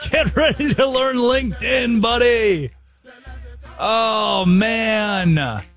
Get ready to learn LinkedIn, buddy. Oh, man.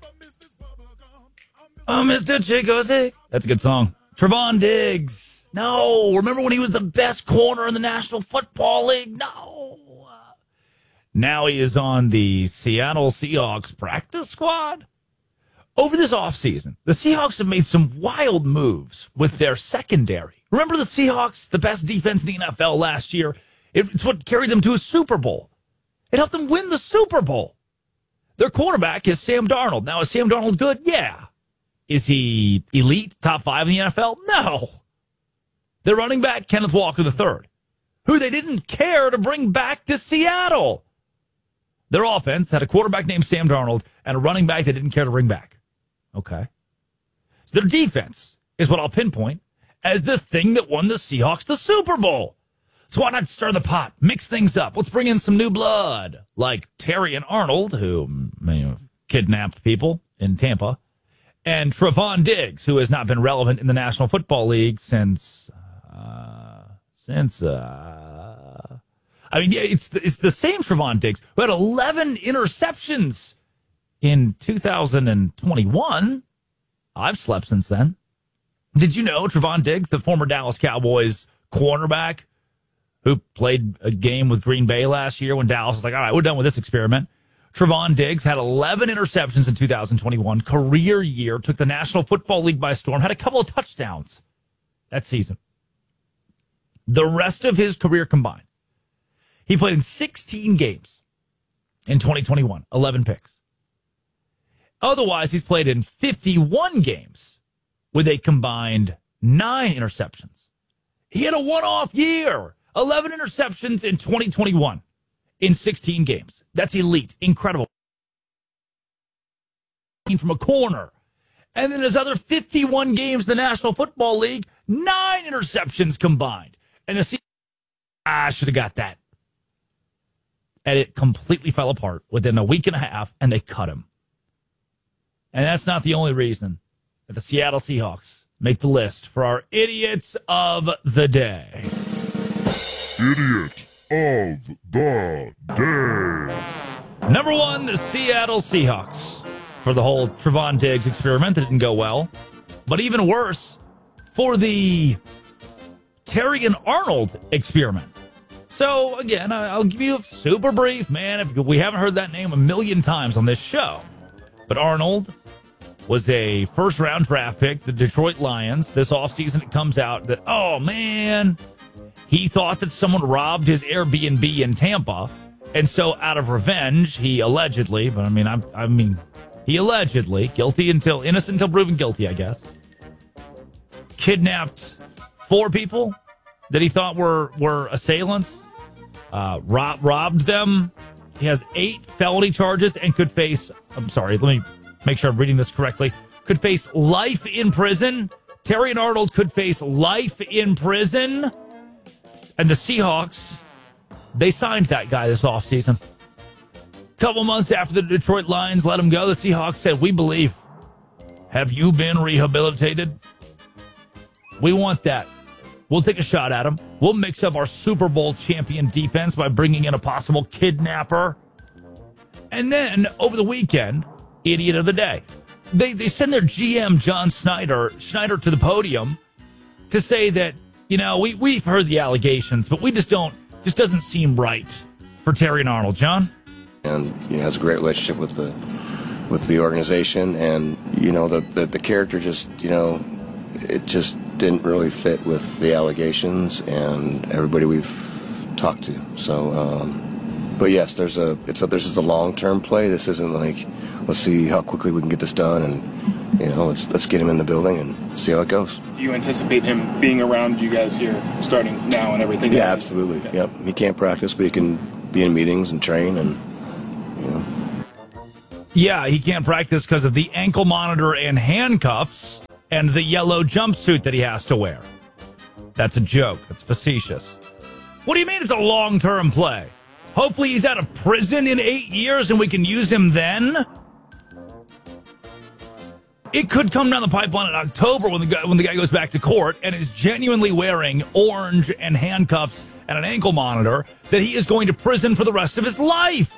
Oh, Mr. Chick-O-Stick. That's a good song. Trevon Diggs. No, remember when he was the best corner in the National Football League? No. Now he is on the Seattle Seahawks practice squad. Over this offseason, the Seahawks have made some wild moves with their secondary. Remember the Seahawks, the best defense in the NFL last year? It's what carried them to a Super Bowl. It helped them win the Super Bowl. Their quarterback is Sam Darnold. Now, is Sam Darnold good? Yeah. Is he elite, top 5 in the NFL? No. Their running back, Kenneth Walker III, who they didn't care to bring back to Seattle. Their offense had a quarterback named Sam Darnold and a running back they didn't care to bring back. Okay. So their defense is what I'll pinpoint as the thing that won the Seahawks the Super Bowl. So why not stir the pot, mix things up? Let's bring in some new blood, like Terrion Arnold, who may have kidnapped people in Tampa, and Trevon Diggs, who has not been relevant in the National Football League since it's the same Trevon Diggs who had 11 interceptions in 2021. I've slept since then. Did you know Trevon Diggs, the former Dallas Cowboys cornerback who played a game with Green Bay last year when Dallas was like, all right, we're done with this experiment. Trevon Diggs had 11 interceptions in 2021, career year, took the National Football League by storm, had a couple of touchdowns that season. The rest of his career combined, he played in 16 games in 2021, 11 picks. Otherwise, he's played in 51 games with a combined 9 interceptions. He had a one-off year, 11 interceptions in 2021 in 16 games. That's elite, incredible. From a corner. And then his other 51 games in the National Football League, 9 interceptions combined. And the Seahawks should have got that. And it completely fell apart within a week and a half, and they cut him. And that's not the only reason that the Seattle Seahawks make the list for our idiots of the day. Idiot of the day. Number 1, the Seattle Seahawks. For the whole Trevon Diggs experiment that didn't go well. But even worse, for the Terrion Arnold experiment. So, again, I'll give you a super brief, man. If we haven't heard that name a million times on this show. But Arnold was a first-round draft pick, the Detroit Lions. This offseason, it comes out that, oh, man, he thought that someone robbed his Airbnb in Tampa. And so, out of revenge, he allegedly, but he allegedly, innocent until proven guilty, I guess, kidnapped 4 people that he thought were assailants, robbed them. He has 8 felony charges and could face, let me make sure I'm reading this correctly, could face life in prison. Terrion Arnold could face life in prison. And the Seahawks, they signed that guy this offseason. Couple months after the Detroit Lions let him go, the Seahawks said, we believe. Have you been rehabilitated? We want that. We'll take a shot at him. We'll mix up our Super Bowl champion defense by bringing in a possible kidnapper. And then, over the weekend, idiot of the day. They send their GM, John Schneider to the podium to say that, we've heard the allegations, but just doesn't seem right for Terrion Arnold. John? And has a great relationship with the organization, and the character just it just didn't really fit with the allegations and everybody we've talked to. So, but yes, this is a long-term play. This isn't like let's see how quickly we can get this done, and let's get him in the building and see how it goes. Do you anticipate him being around you guys here starting now and everything? Yeah, absolutely. Okay. Yep, he can't practice, but he can be in meetings and train and. Yeah, he can't practice because of the ankle monitor and handcuffs and the yellow jumpsuit that he has to wear. That's a joke. That's facetious. What do you mean it's a long-term play? Hopefully he's out of prison in 8 years and we can use him then? It could come down the pipeline in October when the guy goes back to court and is genuinely wearing orange and handcuffs and an ankle monitor that he is going to prison for the rest of his life.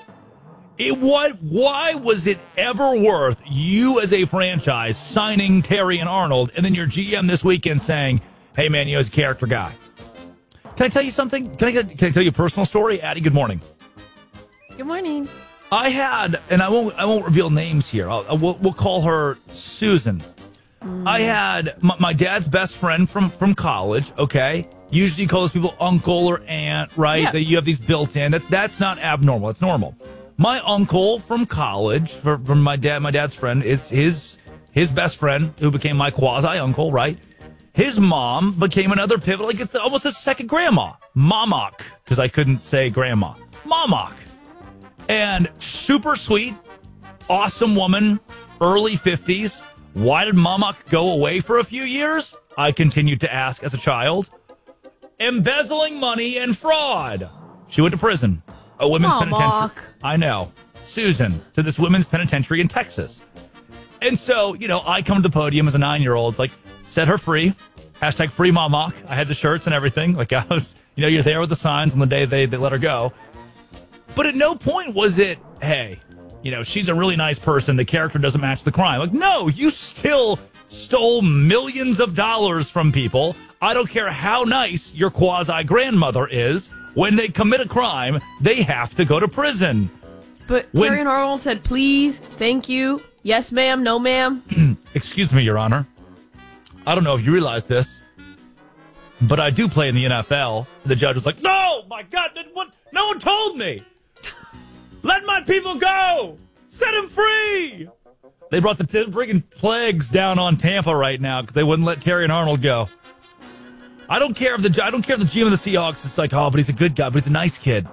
Why was it ever worth you as a franchise signing Terry and Arnold and then your GM this weekend saying, hey, man, he's a character guy? Can I tell you something? Can I tell you a personal story? Addie, good morning. Good morning. I had, and I won't reveal names here. We'll call her Susan. I had my dad's best friend from college. Okay, usually you call those people uncle or aunt, right? Yeah. That you have these built in. That's not abnormal. It's normal. My uncle from college, from my dad's friend, is his best friend who became my quasi uncle, right? His mom became another pivotal. Like it's almost a second grandma, Momok, because I couldn't say grandma, Momok. And super sweet, awesome woman, early 50s. Why did Momok go away for a few years? I continued to ask as a child. Embezzling money and fraud. She went to prison. A women's penitentiary. I know. Susan, to this women's penitentiary in Texas. And so, I come to the podium as a 9-year-old, like, set her free. Hashtag free Momok. I had the shirts and everything. Like, I was, you're there with the signs on the day they let her go. But at no point was it, hey, she's a really nice person. The character doesn't match the crime. Like, no, you still stole millions of dollars from people. I don't care how nice your quasi-grandmother is. When they commit a crime, they have to go to prison. But Terry and Arnold said, please, thank you, yes, ma'am, no, ma'am. Excuse me, Your Honor. I don't know if you realize this, but I do play in the NFL. The judge was like, no, my God, what? No one told me. Let my people go! Set them free! They brought the friggin' plagues down on Tampa right now because they wouldn't let Terry and Arnold go. I don't care if the GM of the Seahawks is like, oh, but he's a good guy, but he's a nice kid.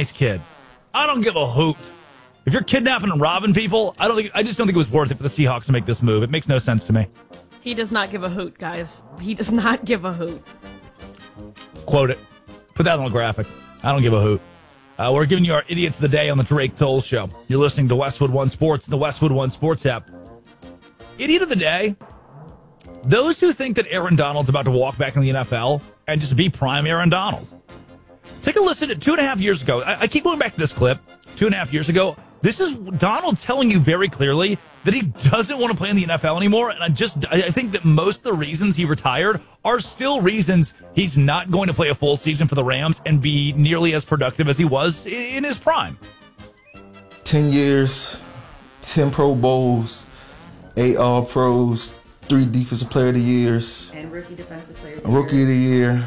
I don't give a hoot. If you're kidnapping and robbing people, I just don't think it was worth it for the Seahawks to make this move. It makes no sense to me. He does not give a hoot, guys. He does not give a hoot. Quote it. Put that on the graphic. I don't give a hoot. We're giving you our Idiots of the Day on the Drake Toll Show. You're listening to Westwood One Sports, the Westwood One Sports app. Idiot of the Day. Those who think that Aaron Donald's about to walk back in the NFL and just be prime Aaron Donald. Take a listen to 2.5 years ago. I keep going back to this clip. 2.5 years ago. This is Donald telling you very clearly that he doesn't want to play in the NFL anymore. And I think that most of the reasons he retired are still reasons he's not going to play a full season for the Rams and be nearly as productive as he was in his prime. 10 years, 10 Pro Bowls, 8 All-Pros, 3 Defensive Player of the Years. And Rookie Defensive Player of the Year. Rookie of the Year.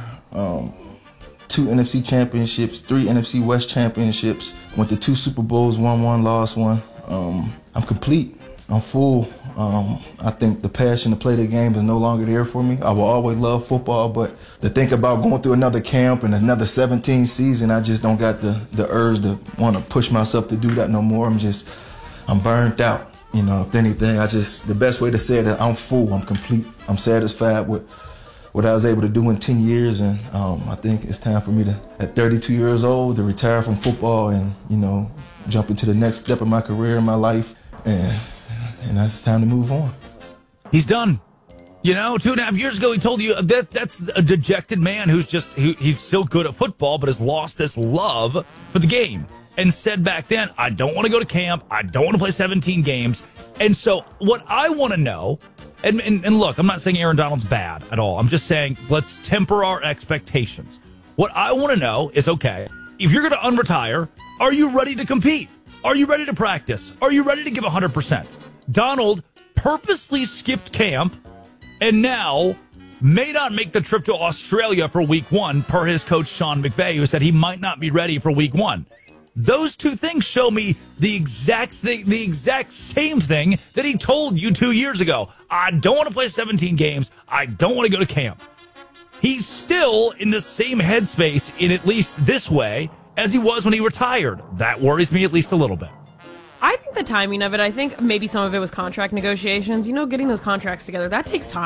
2 NFC championships, 3 NFC West championships. Went to 2 Super Bowls, won 1, lost 1. I'm complete. I'm full. I think the passion to play the game is no longer there for me. I will always love football, but to think about going through another camp and another 17 season, I just don't got the urge to want to push myself to do that no more. I'm burnt out. If anything, the best way to say it, I'm full. I'm complete. I'm satisfied with what I was able to do in 10 years, and I think it's time for me to, at 32 years old, to retire from football and, jump into the next step of my career in my life, and that's time to move on. He's done. 2.5 years ago, he told you that's a dejected man who's he's still good at football, but has lost this love for the game. And said back then, I don't want to go to camp. I don't want to play 17 games. And so what I want to know, and look, I'm not saying Aaron Donald's bad at all. I'm just saying let's temper our expectations. What I want to know is, okay, if you're going to unretire, are you ready to compete? Are you ready to practice? Are you ready to give 100%? Donald purposely skipped camp and now may not make the trip to Australia for week 1 per his coach Sean McVay, who said he might not be ready for week 1. Those two things show me the exact same thing that he told you 2 years ago. I don't want to play 17 games. I don't want to go to camp. He's still in the same headspace in at least this way as he was when he retired. That worries me at least a little bit. I think the timing of it, I think maybe some of it was contract negotiations. Getting those contracts together, that takes time.